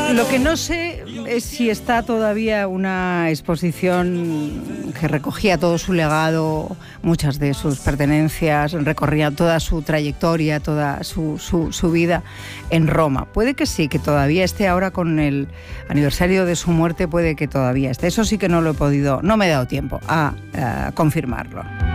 Lo que no sé es si está todavía una exposición que recogía todo su legado, muchas de sus pertenencias, recorría toda su trayectoria, toda su vida en Roma. Puede que sí, que todavía esté ahora con el aniversario de su muerte, puede que todavía esté. Eso sí que no lo he podido, no me he dado tiempo a confirmarlo.